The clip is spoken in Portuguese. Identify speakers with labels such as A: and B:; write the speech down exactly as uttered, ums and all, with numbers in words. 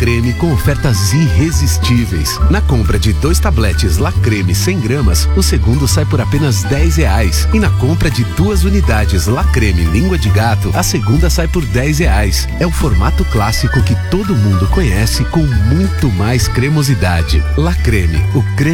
A: Creme com ofertas irresistíveis. Na compra de dois tabletes La Creme cem gramas, o segundo sai por apenas dez reais. E na compra de duas unidades La Creme Língua de Gato, a segunda sai por dez reais. É o formato clássico que todo mundo conhece com muito mais cremosidade. La Creme, o creme